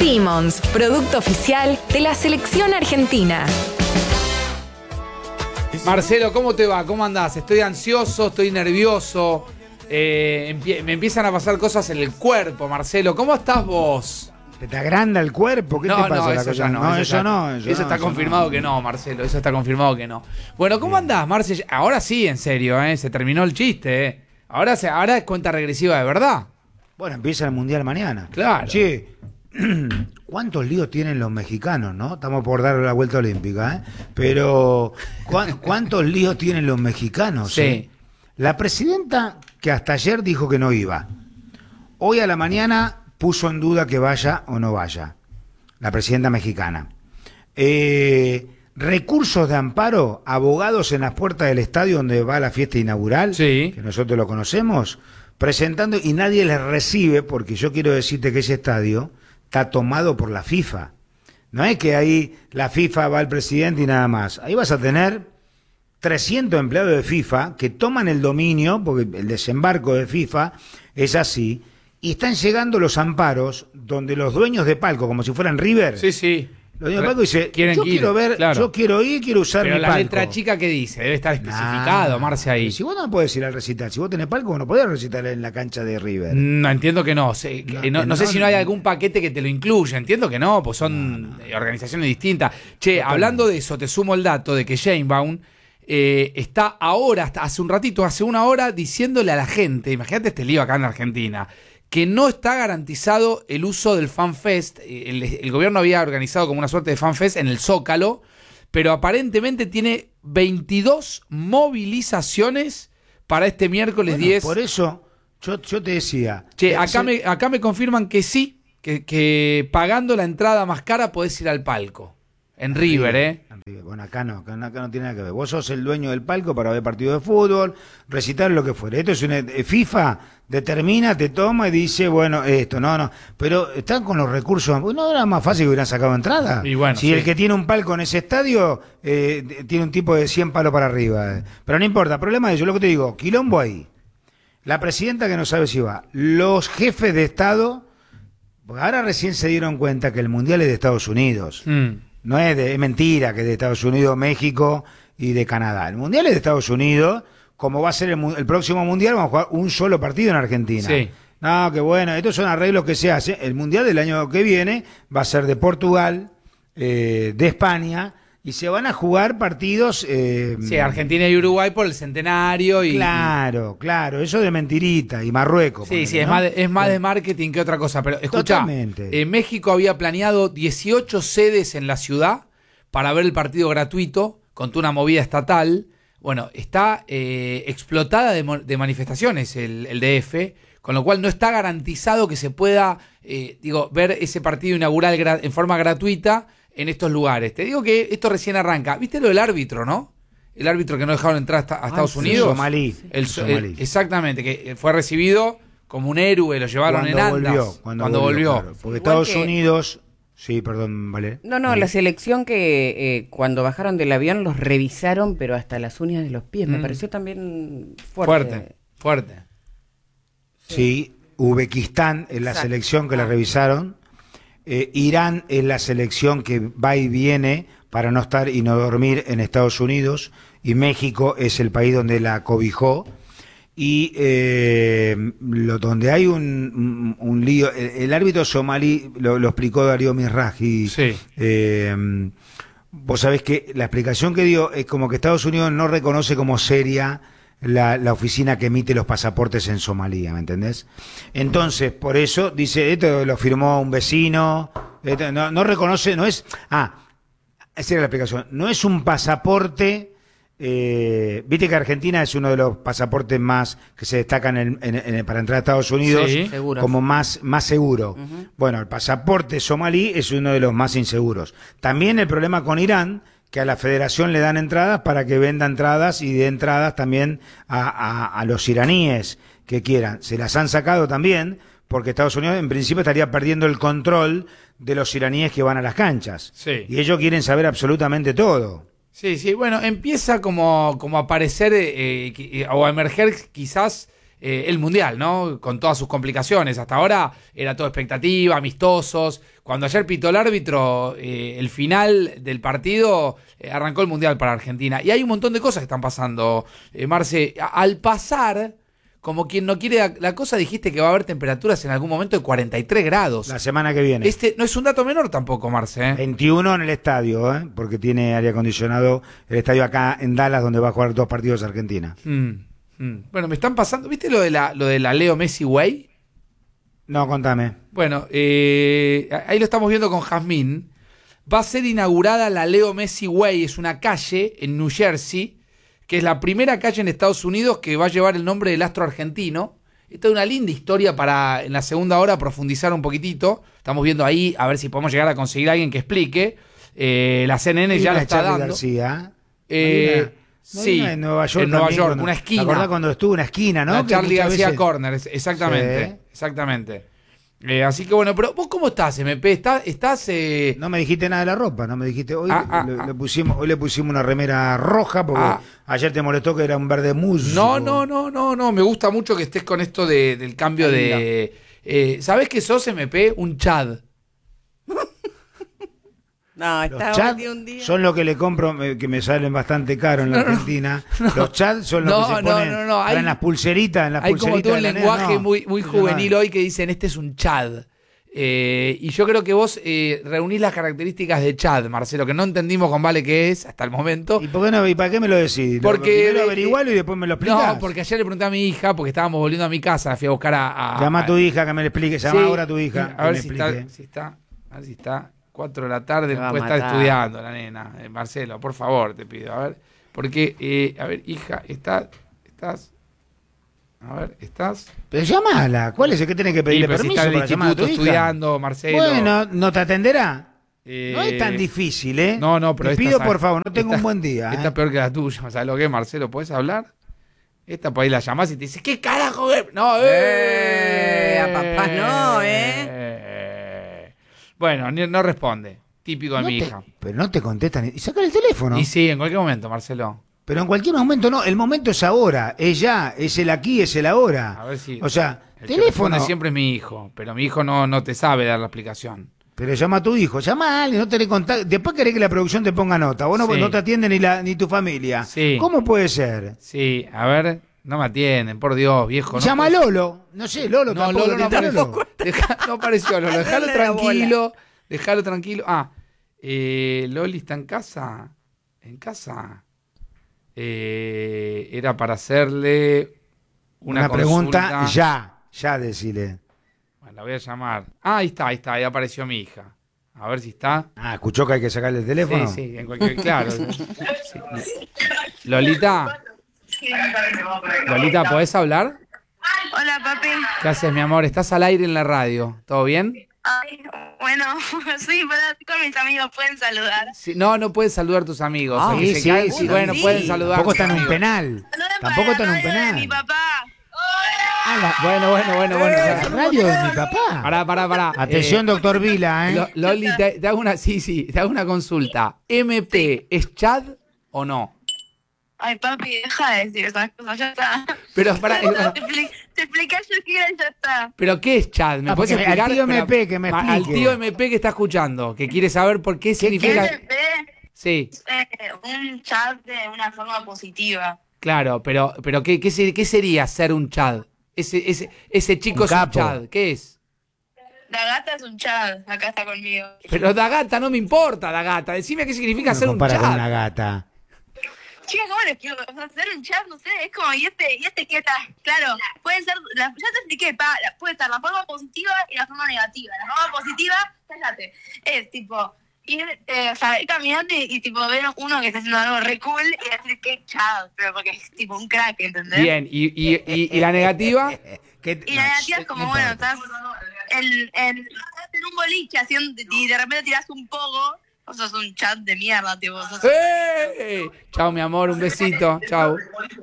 Simmons, producto oficial de la selección argentina. Marcelo, ¿cómo te va? ¿Cómo andás? Estoy ansioso, estoy nervioso. Me empiezan a pasar cosas en el cuerpo, Marcelo. ¿Cómo estás vos? ¿Te agranda el cuerpo? ¿Qué te pasa? No, eso ya no. Eso está confirmado que no, Marcelo. Eso está confirmado que no. Bueno, ¿cómo andás, Marcelo? Ahora sí, en serio, se terminó el chiste, Ahora es cuenta regresiva de verdad. Bueno, empieza el Mundial mañana. Claro. Che, ¿cuántos líos tienen los mexicanos, no? Estamos por dar la vuelta olímpica, Pero, ¿cuántos líos tienen los mexicanos? Sí. La presidenta, que hasta ayer dijo que no iba, hoy a la mañana puso en duda que vaya o no vaya. La presidenta mexicana. Recursos de amparo, abogados en las puertas del estadio donde va la fiesta inaugural, sí, que nosotros lo conocemos, presentando y nadie les recibe, porque yo quiero decirte que ese estadio está tomado por la FIFA. No es que ahí la FIFA va al presidente y nada más. Ahí vas a tener 300 empleados de FIFA que toman el dominio, porque el desembarco de FIFA es así, y están llegando los amparos donde los dueños de palco, como si fueran River, sí. los dueños de palco dicen, yo quiero ver, claro, yo quiero ir, quiero usar pero mi palco. palco. Pero la letra chica, ¿qué dice? Debe estar especificado, Marce, ahí. Si vos no podés ir al recital, si vos tenés palco, vos no podés recitar en la cancha de River. No, entiendo que no. No sé si no hay algún paquete que te lo incluya. Entiendo que no, pues son organizaciones distintas. Che, totalmente. Hablando de eso, te sumo el dato de que Sheinbaum está ahora, hasta hace un ratito, hace una hora, diciéndole a la gente, imagínate este lío acá en Argentina, que no está garantizado el uso del FanFest. El gobierno había organizado como una suerte de FanFest en el Zócalo, pero aparentemente tiene 22 movilizaciones para este miércoles 10. Por eso yo te decía. Che, acá me confirman que sí, que pagando la entrada más cara podés ir al palco. En River, Bueno, acá no tiene nada que ver. Vos sos el dueño del palco para ver partidos de fútbol, recitar lo que fuera. Esto es una FIFA determina, te toma y dice, bueno, esto, no. Pero están con los recursos. ¿No era más fácil que hubieran sacado entrada? Y bueno, si sí. El que tiene un palco en ese estadio tiene un tipo de 100 palos para arriba. Pero no importa, problema de ello. Lo que te digo, quilombo ahí. La presidenta que no sabe si va. Los jefes de Estado, porque ahora recién se dieron cuenta que el Mundial es de Estados Unidos. No es mentira que es de Estados Unidos, México y de Canadá. El Mundial es de Estados Unidos, como va a ser el próximo Mundial, vamos a jugar un solo partido en Argentina. Sí. No, que bueno, estos son arreglos que se hacen. El Mundial del año que viene va a ser de Portugal, de España, y se van a jugar partidos... sí, Argentina y Uruguay por el centenario. Claro, eso de mentirita, y Marruecos. Sí, ponele, es más de marketing que otra cosa. Pero escuchá, México había planeado 18 sedes en la ciudad para ver el partido gratuito, con una movida estatal. Bueno, está explotada de manifestaciones el DF, con lo cual no está garantizado que se pueda ver ese partido inaugural en forma gratuita en estos lugares. Te digo que esto recién arranca. ¿Viste lo del árbitro, no? El árbitro que no dejaron entrar a Estados Unidos. Somalí. Exactamente, que fue recibido como un héroe, lo llevaron en andas. Cuando volvió. Claro, porque Estados Unidos... Sí, perdón, vale. No, la selección que cuando bajaron del avión los revisaron, pero hasta las uñas de los pies. Me pareció también fuerte. Sí, Uzbekistán es la selección que la revisaron. Irán es la selección que va y viene para no estar y no dormir en Estados Unidos, y México es el país donde la cobijó, y donde hay un lío, el árbitro somalí lo explicó Darío Mizrahi. Sí. Vos sabés que la explicación que dio es como que Estados Unidos no reconoce como seria la oficina que emite los pasaportes en Somalia, ¿me entendés? Entonces, por eso, dice, esto lo firmó un vecino, no reconoce, no es... esa era la explicación, no es un pasaporte... viste que Argentina es uno de los pasaportes más que se destacan para entrar a Estados Unidos, sí, como más seguro. Bueno, el pasaporte somalí es uno de los más inseguros. También el problema con Irán, que a la federación le dan entradas para que venda entradas y dé entradas también a los iraníes que quieran. Se las han sacado también porque Estados Unidos en principio estaría perdiendo el control de los iraníes que van a las canchas. Sí. Y ellos quieren saber absolutamente todo. Sí, bueno, empieza como a aparecer o a emerger quizás el Mundial, ¿no? Con todas sus complicaciones. Hasta ahora era todo expectativa, amistosos. Cuando ayer pitó el árbitro, el final del partido, arrancó el Mundial para Argentina. Y hay un montón de cosas que están pasando, Marce. Al pasar, como quien no quiere la cosa, dijiste que va a haber temperaturas en algún momento de 43 grados. La semana que viene. No es un dato menor tampoco, Marce. 21 en el estadio, porque tiene aire acondicionado el estadio acá en Dallas, donde va a jugar 2 partidos Argentina. Bueno, me están pasando, ¿viste lo de la Leo Messi Way? No, contame. Bueno, ahí lo estamos viendo con Jazmín. Va a ser inaugurada la Leo Messi Way, es una calle en New Jersey, que es la primera calle en Estados Unidos que va a llevar el nombre del astro argentino. Esta es una linda historia para en la segunda hora profundizar un poquitito. Estamos viendo ahí a ver si podemos llegar a conseguir a alguien que explique. La CNN ya lo está dando. García. Sí, en Nueva York. En Nueva York, una esquina. ¿Te acordás cuando estuvo una esquina, no? La Charlie García veces... Corner, exactamente. Sí. Exactamente. Así que bueno, pero ¿vos cómo estás, MP? ¿Estás No me dijiste nada de la ropa, no me dijiste. Hoy le pusimos una remera roja porque ayer te molestó que era un verde musgo. No, me gusta mucho que estés con esto del cambio de... ¿Sabés qué sos, MP? Un Chad. No, Los Chad un día. son lo que le compro, que me salen bastante caro en la Argentina. Los Chad son los que se ponen en las pulseritas. Hay como todo un lenguaje muy juvenil hoy que dicen, este es un Chad. Y yo creo que vos reunís las características de Chad, Marcelo, que no entendimos con Vale qué es hasta el momento. ¿Y por qué no? ¿Y para qué me lo decís? Porque primero averigualo y después me lo explicás. No, porque ayer le pregunté a mi hija, porque estábamos volviendo a mi casa, la fui a buscar Llama a tu hija que me lo explique, llama ahora a tu hija. A ver si está. 4 de la tarde, puede estar estudiando la nena. Marcelo, por favor, te pido. A ver, porque, a ver, hija, ¿estás? A ver, ¿estás? Pero llamala. ¿Cuál es el que tiene que pedirle permiso está en el para llamar a tu hija? estudiando, Marcelo. Bueno, ¿no te atenderá? No es tan difícil, ¿eh? No, pero te pido, por favor, no tengo un buen día. Esta es peor que la tuya. ¿Sabes lo que es, Marcelo? ¿Puedes hablar? Esta por ahí la llamás y te dice, ¿qué carajo? No, a papá no, Bueno, no responde. Típico de mi hija. Pero no te contestan. Y saca el teléfono. Y sí, en cualquier momento, Marcelo. Pero en cualquier momento no. El momento es ahora. Es ya. Es el aquí, es el ahora. A ver si. O sea, el teléfono. Que siempre es mi hijo. Pero mi hijo no te sabe dar la explicación. Pero llama a tu hijo. Llama a alguien. No tenés contacto. Después querés que la producción te ponga nota. Vos no te atiende ni tu familia. Sí. ¿Cómo puede ser? Sí, a ver. No me atienden, por Dios, viejo. Llama a Lolo. No sé, Lolo no, tampoco. Lolo no apareció. No apareció Lolo. Déjalo tranquilo. Déjalo tranquilo. Loli está en casa. ¿En casa? Era para hacerle una pregunta. Ya decile. Bueno, la voy a llamar. Ahí está, ahí apareció mi hija. A ver si está. ¿Escuchó que hay que sacarle el teléfono? Sí, en cualquier... Claro. Sí. Lolita, ¿podés hablar? Hola, papi. ¿Qué haces, mi amor? Estás al aire en la radio. ¿Todo bien? Ay, bueno, sí, con mis amigos pueden saludar. Sí, no pueden saludar tus amigos. Sí. Bueno, pueden saludar. Tampoco están en un penal. Tampoco están en un penal. Mi papá. Bueno. La radio de mi papá. Pará. Atención, doctor Vila, Loli, te hago una consulta. ¿MP es Chad o no? Ay, papi, deja de decir esas cosas, ya está. Pero para te expliqué yo que era y ya está. ¿Pero qué es Chad? ¿Me puedes explicar? Al tío MP que me explique. Al tío MP que está escuchando, que quiere saber por qué significa... MP, sí. Un chat de una forma positiva. Claro, pero ¿qué sería ser un Chad? Ese chico es un Chad. ¿Qué es? Dagata es un chat, acá está conmigo. Pero Dagata no me importa, Dagata. Decime qué significa ser un Chad. Con una gata. Chicas, ¿cómo les quiero hacer un chat? No sé, es como, ¿y este qué tal? Claro, pueden ser, ya te expliqué, puede estar la forma positiva y la forma negativa. La forma positiva, cállate, es tipo, ir caminando y tipo ver a uno que está haciendo algo re cool y decir qué chat, pero porque es tipo un crack, ¿entendés? Bien, ¿y la negativa? Y la negativa es como, bueno, estás en un boliche haciendo, y de repente tirás un pogo. Vos sos un chat de mierda, tío. Chao, mi amor, un besito. Chao.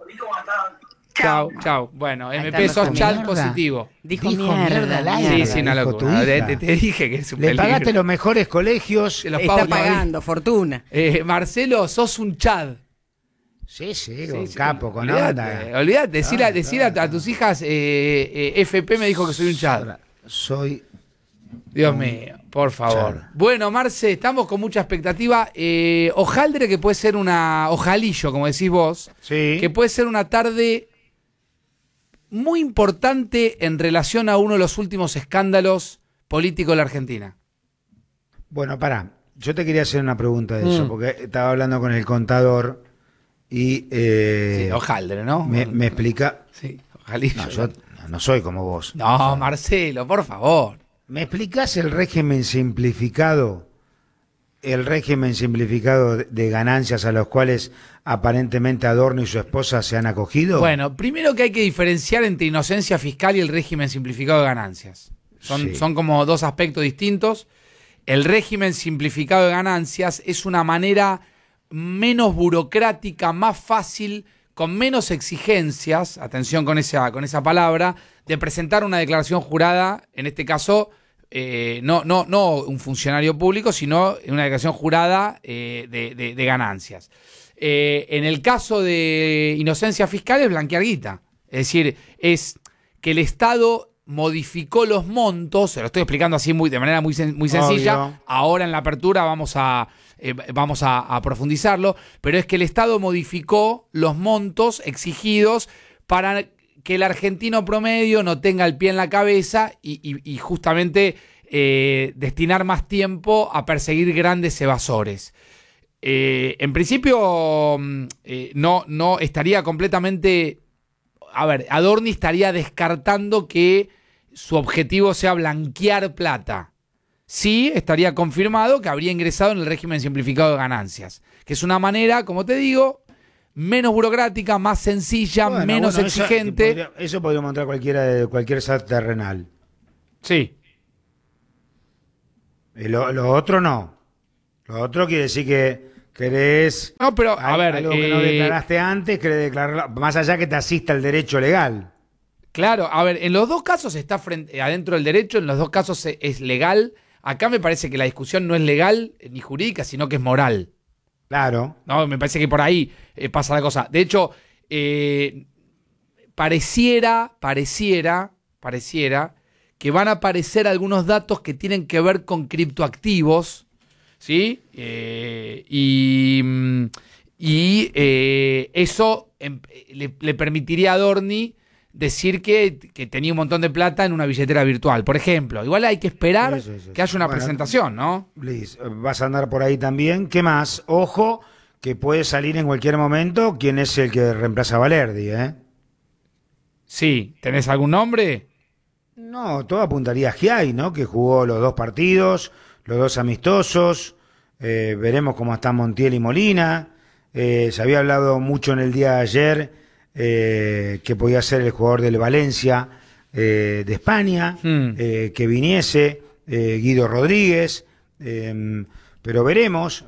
Bueno, MP sos chat positivo. Dijo mierda. Sí, una locura. Te dije que es un peligro. Le pagaste los mejores colegios. Está pagando, fortuna. Marcelo, sos un Chad. Sí, Sí, con sí, capo, con olvídate, onda. olvídate, decir a Claro. tus hijas, FP me dijo que soy un chad. Ahora, soy Dios mío, por favor. Chad. Bueno, Marce, estamos con mucha expectativa. Hojaldre, que puede ser ojalillo, como decís vos, Sí. que puede ser una tarde muy importante en relación a uno de los últimos escándalos políticos de la Argentina. Bueno, pará. Yo te quería hacer una pregunta de eso, porque estaba hablando con el contador y Sí, Hojaldre, ¿no? me explica. Sí, ojalillo. No, yo no soy como vos. No, Marcelo, por favor. ¿Me explicás el régimen simplificado? El régimen simplificado de ganancias a los cuales aparentemente Adorno y su esposa se han acogido. Bueno, primero que hay que diferenciar entre inocencia fiscal y el régimen simplificado de ganancias. Sí. Son como dos aspectos distintos. El régimen simplificado de ganancias es una manera menos burocrática, más fácil, con menos exigencias, atención con esa palabra, de presentar una declaración jurada, en este caso, no un funcionario público, sino una declaración jurada de ganancias. En el caso de inocencia fiscal es blanquear guita. Es decir, es que el Estado modificó los montos, se lo estoy explicando así de manera muy sencilla. Obvio. Ahora en la apertura vamos a profundizarlo, pero es que el Estado modificó los montos exigidos para que el argentino promedio no tenga el pie en la cabeza y justamente destinar más tiempo a perseguir grandes evasores. En principio no estaría completamente... A ver, Adorni estaría descartando que su objetivo sea blanquear plata. Sí, estaría confirmado que habría ingresado en el régimen simplificado de ganancias, que es una manera, como te digo, menos burocrática, más sencilla, Bueno, menos bueno, exigente. Eso podría montar cualquiera de cualquier SAT terrenal. Sí. Lo otro no. Lo otro quiere decir que querés No, pero, a ver... algo que no declaraste antes, querés declararlo, más allá que te asista el derecho legal. Claro, a ver, en los dos casos está adentro del derecho, en los dos casos es legal. Acá me parece que la discusión no es legal ni jurídica, sino que es moral. Claro. No, me parece que por ahí pasa la cosa. De hecho, pareciera que van a aparecer algunos datos que tienen que ver con criptoactivos, ¿sí? Eso le permitiría a Adorni decir que tenía un montón de plata en una billetera virtual, por ejemplo. Igual hay que esperar Eso. que haya una Bueno, presentación, ¿no? Liz, vas a andar por ahí también. ¿Qué más? Ojo, que puede salir en cualquier momento quién es el que reemplaza a Valerdi, ¿eh? Sí, ¿tenés algún nombre? No, todo apuntaría a Giai, ¿no? Que jugó los dos partidos, los dos amistosos. Veremos cómo están Montiel y Molina. Se había hablado mucho en el día de ayer que podía ser el jugador del Valencia de España, que viniese Guido Rodríguez. Pero veremos.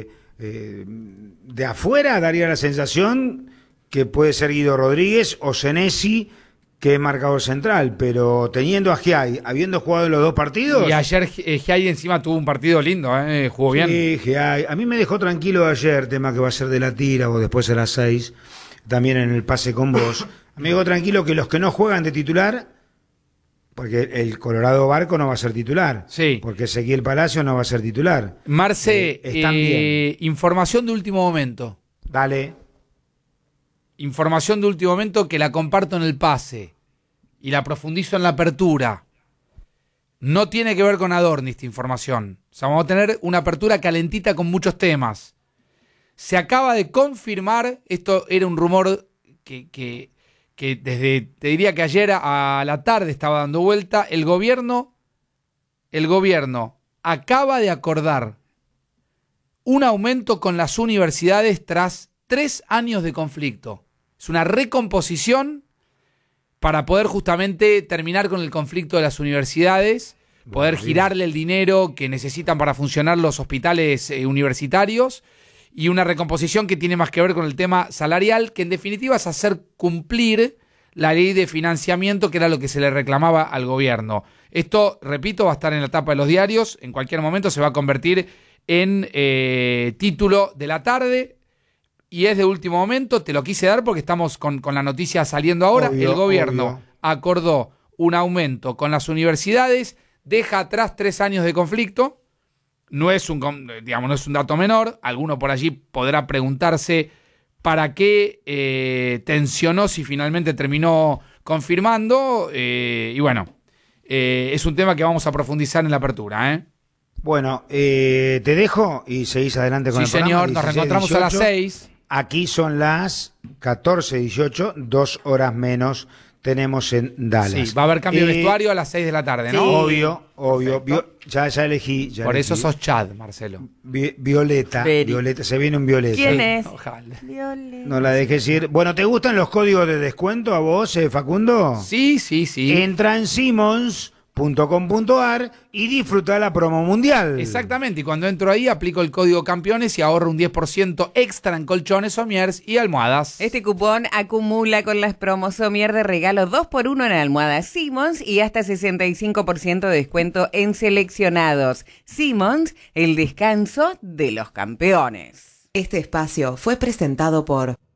De afuera daría la sensación que puede ser Guido Rodríguez o Senesi, que es marcador central, pero teniendo a Giai, habiendo jugado en los dos partidos... Y ayer Giai encima tuvo un partido lindo, jugó bien. Sí, Giai. A mí me dejó tranquilo ayer, tema que va a ser de la tira o después a las 6, también en el pase con vos. Me dejó tranquilo que los que no juegan de titular, porque el Colorado Barco no va a ser titular, Sí. porque Ezequiel Palacio no va a ser titular. Marce, están bien. información de último momento. Dale. Información de último momento que la comparto en el pase y la profundizo en la apertura. No tiene que ver con Adorni esta información. O sea, vamos a tener una apertura calentita con muchos temas. Se acaba de confirmar, esto era un rumor que desde, te diría que ayer a la tarde estaba dando vuelta, el gobierno acaba de acordar un aumento con las universidades tras 3 años de conflicto. Es una recomposición para poder justamente terminar con el conflicto de las universidades, poder girarle el dinero que necesitan para funcionar los hospitales universitarios, y una recomposición que tiene más que ver con el tema salarial, que en definitiva es hacer cumplir la ley de financiamiento, que era lo que se le reclamaba al gobierno. Esto, repito, va a estar en la tapa de los diarios, en cualquier momento se va a convertir en título de la tarde. y es de último momento, te lo quise dar porque estamos con la noticia saliendo ahora. Obvio, el gobierno obvio. acordó un aumento con las universidades, deja atrás 3 años de conflicto. No es un dato menor. Alguno por allí podrá preguntarse para qué tensionó si finalmente terminó confirmando. Y bueno, es un tema que vamos a profundizar en la apertura. Bueno, te dejo y seguís adelante con Sí, el programa. señor, nos 16, reencontramos a las 18. 6. Aquí son las 14:18, 2 horas menos tenemos en Dallas. Sí, va a haber cambio de vestuario a las 6 de la tarde, ¿no? Obvio. Ya elegí. Por eso sos Chad, Marcelo. Violeta, se viene un Violeta. ¿Quién es? Ojalá. No la dejes ir. Bueno, ¿te gustan los códigos de descuento a vos, Facundo? Sí. Entra en Simmons.com.ar y disfruta la promo mundial. Exactamente, y cuando entro ahí aplico el código campeones y ahorro un 10% extra en colchones, somiers y almohadas. Este cupón acumula con las promos Somier de regalo 2x1 en almohadas Simmons y hasta 65% de descuento en seleccionados. Simmons, el descanso de los campeones. Este espacio fue presentado por